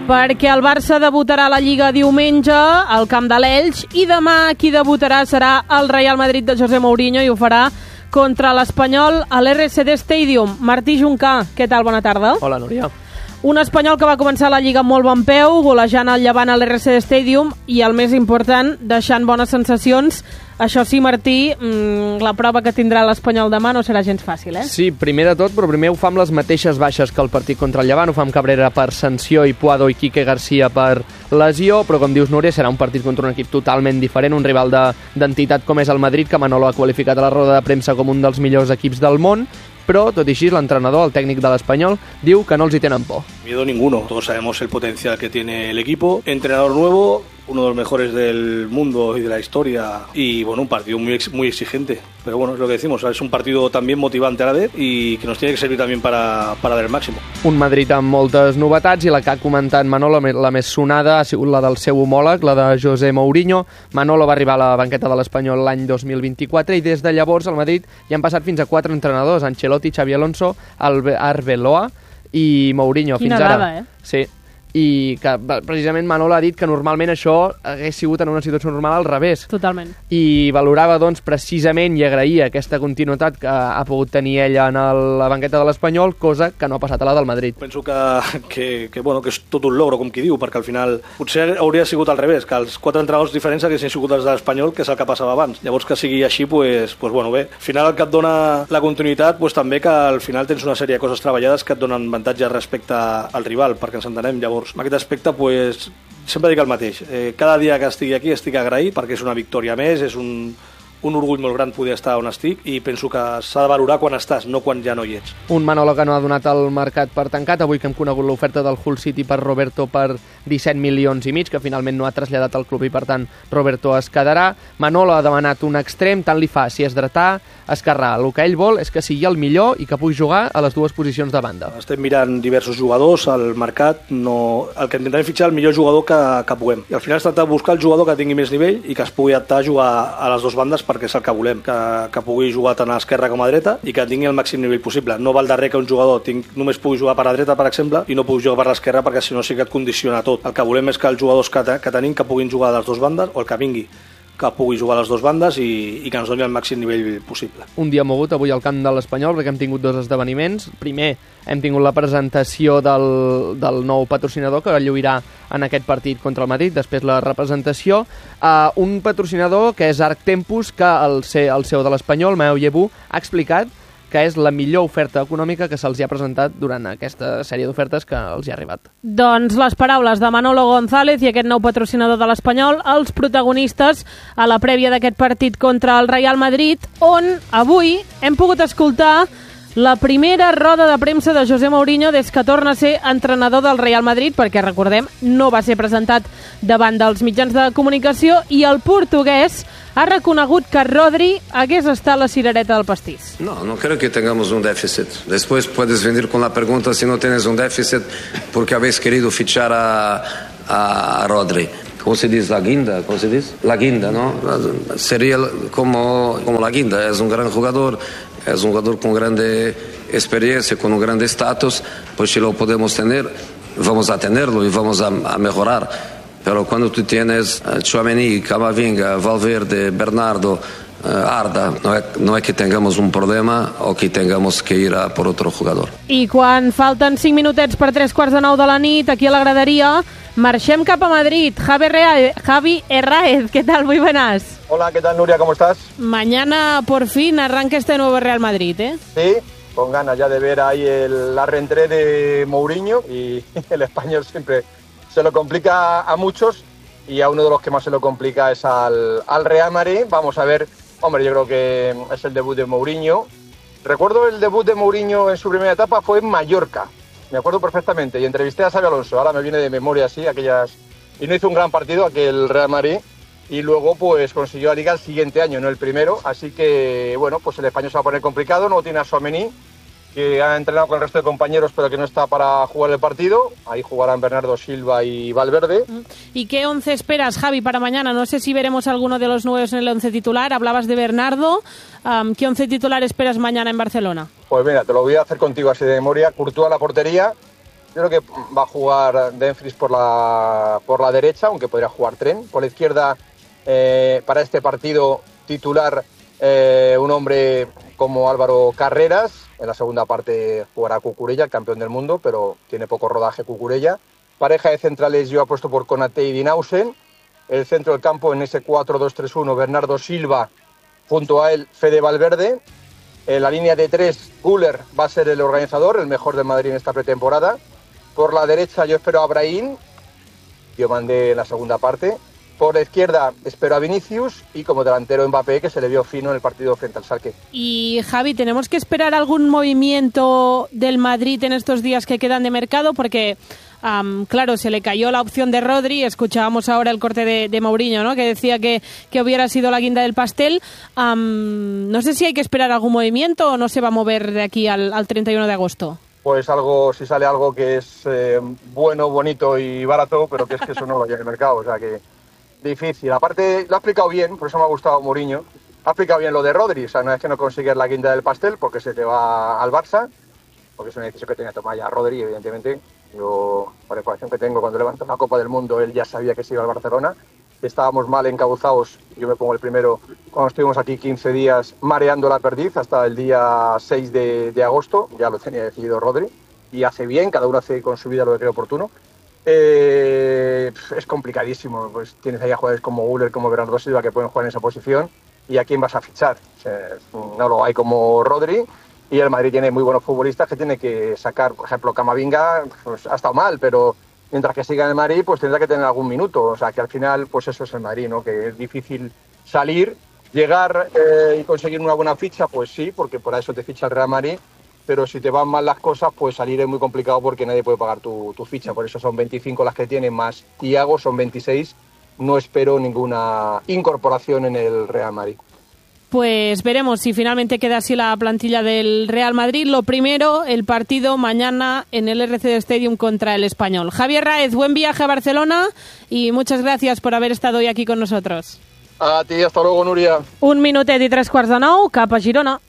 perquè el Barça debutarà a la Lliga diumenge al camp de l'Elx i demà qui debutarà serà el Real Madrid de José Mourinho i ho farà contra l'Espanyol a l'RCD Stadium. Martí Juncà, què tal? Bona tarda. Hola, Núria. Un Espanyol que va començar la Lliga amb molt bon peu, golejant el Llevant a l'RCD Stadium i, el més important, deixant bones sensacions. Això sí, Martí, la prova que tindrà l'Espanyol demà no serà gens fàcil, eh? Sí, primer de tot, però primer ho fa amb les mateixes baixes que el partit contra el Llevant. Ho fa amb Cabrera per sanció i Puado i Quique García per lesió, però com dius, Núria, serà un partit contra un equip totalment diferent, un rival d'entitat com és el Madrid, que Manolo ha qualificat a la roda de premsa com un dels millors equips del món, però, tot i així, l'entrenador, el tècnic de l'Espanyol, diu que no els hi tenen por. Miedo ninguno. Todos sabemos el potencial que tiene el equipo. Entrenador nuevo, uno de los mejores del mundo y de la historia. Y, bueno, un partido muy exigente. Pero, bueno, es lo que decimos. Es un partido también motivante a la vez y que nos tiene que servir también para dar el máximo. Un Madrid amb moltes novetats i la que ha comentat Manolo, la més sonada, ha sigut la del seu homòleg, la de José Mourinho. Manolo va arribar a la banqueta de l'Espanyol l'any 2024 i des de llavors al Madrid hi han passat fins a 4 entrenadors, Ancelotti, Xabi Alonso, Arbeloa i Mourinho. Quina fins ara. dada, eh? Sí, i que precisament Manolo ha dit que normalment això hagués sigut en una situació normal al revés. Totalment. I valorava, doncs, precisament i agraïa aquesta continuïtat que ha pogut tenir ella en la banqueta de l'Espanyol, cosa que no ha passat a la del Madrid. Penso que és tot un logro, com qui diu, perquè al final potser hauria sigut al revés, que els 4 entrenadors diferents haguessin sigut els de l'Espanyol, que és el que passava abans. Llavors, que sigui així, pues bueno, bé. Al final el que et dona la continuïtat, pues també que al final tens una sèrie de coses treballades que et donen avantatge respecte al rival, perquè ens entenem. Llavors, en aquest aspecte, pues, sempre dic el mateix. Cada dia que estigui aquí estic agraït perquè és una victòria més, és un orgull molt gran poder estar on estic i penso que s'ha de valorar quan estàs, no quan ja no hi ets. Un Manolo que no ha donat el mercat per tancat. Avui que hem conegut l'oferta del Hull City per Roberto per 17 milions i mig, que finalment no ha traslladat al club i per tant Roberto es quedarà. Manolo ha demanat un extrem, tant li fa si és dretà, esquerrà. El que ell vol és que sigui el millor i que pugui jugar a les dues posicions de banda. Estem mirant diversos jugadors al mercat, el que intentarem fitxar el millor jugador que puguem. I al final es tracta de buscar el jugador que tingui més nivell i que es pugui adaptar a jugar a les dues bandes perquè és el que volem, que pugui jugar tant a esquerra com a dreta i que tingui el màxim nivell possible. No val darrer que un jugador només pugui jugar per la dreta, per exemple, i no pugui jugar per l'esquerra perquè si no sí que et condiciona tot. El que volem és que els jugadors que tenim que puguin jugar a les dues bandes, o el que vingui que pugui jugar a les dues bandes i que ens doni el màxim nivell possible. Un dia mogut avui al camp de l'Espanyol perquè hem tingut 2 esdeveniments. Primer, hem tingut la presentació del nou patrocinador que lluirà en aquest partit contra el Madrid, després la representació. Un patrocinador que és Arc Tempus, que el CEO de l'Espanyol, Maeu Llebú, ha explicat que és la millor oferta econòmica que se'ls ha presentat durant aquesta sèrie d'ofertes que els hi ha arribat. Doncs les paraules de Manolo González i aquest nou patrocinador de l'Espanyol, els protagonistes a la prèvia d'aquest partit contra el Real Madrid, on avui hem pogut escoltar la primera roda de premsa de José Mourinho des que torna a ser entrenador del Real Madrid, perquè, recordem, no va ser presentat davant dels mitjans de comunicació i el portuguès ha reconegut que Rodri hagués estat la cirereta del pastís. No creo que tengamos un déficit. Después puedes venir con la pregunta si no tienes un déficit porque habéis querido fichar a Rodri. ¿Cómo se dice? La guinda, ¿cómo se dice? La guinda, ¿no? Sería como la guinda. Es un gran jugador, es un jugador con grande experiencia, con un grande estatus. Pues si lo podemos tener, vamos a tenerlo y vamos a mejorar. Pero cuando tú tienes Tchouaméni, Camavinga, Valverde, Bernardo, Arda, no es que tengamos un problema o que tengamos que ir a por otro jugador. I quan falten 5 minutets per 3:15 de la nit, aquí a la graderia, marxem cap a Madrid. Javi Herráez, ¿qué tal? Muy buenas. Hola, ¿qué tal, Nuria? ¿Cómo estás? Mañana por fin arranca este nuevo Real Madrid, ¿eh? Sí, con ganas ya de ver ahí la reentrée de Mourinho y el español siempre se lo complica a muchos y a uno de los que más se lo complica es al Real Madrid. Vamos a ver, hombre, yo creo que es el debut de Mourinho. Recuerdo el debut de Mourinho en su primera etapa fue en Mallorca, me acuerdo perfectamente, y entrevisté a Xabi Alonso, ahora me viene de memoria así, y no hizo un gran partido aquel Real Madrid, y luego pues consiguió la Liga el siguiente año, no el primero, así que bueno, pues el español se va a poner complicado, no tiene a Tchouaméni, que ha entrenado con el resto de compañeros pero que no está para jugar el partido. Ahí jugarán Bernardo Silva y Valverde. ¿Y qué 11 esperas, Javi, para mañana? No sé si veremos alguno de los nuevos en el 11 titular. Hablabas de Bernardo. ¿Qué 11 titular esperas mañana en Barcelona? Pues mira, te lo voy a hacer contigo así de memoria. Courtois a la portería. Yo creo que va a jugar Dumfries por la derecha, aunque podría jugar Trent. Por la izquierda, para este partido titular, un hombre como Álvaro Carreras. En la segunda parte jugará Cucurella, el campeón del mundo, pero tiene poco rodaje Cucurella. Pareja de centrales yo apuesto por Konaté y Dinausen. El centro del campo en ese 4-2-3-1, Bernardo Silva, junto a él Fede Valverde. En la línea de 3, Güler va a ser el organizador, el mejor de Madrid en esta pretemporada. Por la derecha yo espero a Brahim, yo mandé en la segunda parte. Por la izquierda espero a Vinicius y como delantero Mbappé, que se le vio fino en el partido frente al Schalke. Y Javi, ¿tenemos que esperar algún movimiento del Madrid en estos días que quedan de mercado? Porque, claro, se le cayó la opción de Rodri, escuchábamos ahora el corte de Mourinho, ¿no?, que decía que hubiera sido la guinda del pastel. No sé si hay que esperar algún movimiento o no se va a mover de aquí al 31 de agosto. Pues algo, si sale algo que es bueno, bonito y barato, pero que es que eso no lo hay en el mercado, o sea que difícil. Aparte, lo ha explicado bien, por eso me ha gustado Mourinho, ha explicado bien lo de Rodri, o sea, no es que no consigues la guinda del pastel porque se te va al Barça, porque es una decisión que tenía que tomar ya Rodri, evidentemente. Yo, por la información que tengo, cuando levantó la Copa del Mundo, él ya sabía que se iba al Barcelona. Estábamos mal encauzados, yo me pongo el primero, cuando estuvimos aquí 15 días mareando la perdiz hasta el día 6 de agosto, ya lo tenía decidido Rodri, y hace bien, cada uno hace con su vida lo que cree oportuno. Es complicadísimo, pues tienes ahí a jugadores como Güler, como Bernardo Silva que pueden jugar en esa posición, y a quién vas a fichar. O sea, no lo hay como Rodri, y el Madrid tiene muy buenos futbolistas que tiene que sacar. Por ejemplo, Camavinga pues, ha estado mal, pero mientras que siga en el Madrid pues tendrá que tener algún minuto, o sea que al final pues eso es el Madrid, ¿no?, que es difícil salir, llegar y conseguir una buena ficha, pues sí, porque por eso te ficha el Real Madrid, pero si te van mal las cosas, pues salir es muy complicado porque nadie puede pagar tu ficha, por eso son 25 las que tiene, más Thiago son 26, no espero ninguna incorporación en el Real Madrid. Pues veremos si finalmente queda así la plantilla del Real Madrid. Lo primero, el partido mañana en el RCD Stadium contra el Español. Javier Raez, buen viaje a Barcelona y muchas gracias por haber estado hoy aquí con nosotros. A ti, hasta luego, Núria. 1 minutet i 3 quarts de 9, cap a Girona.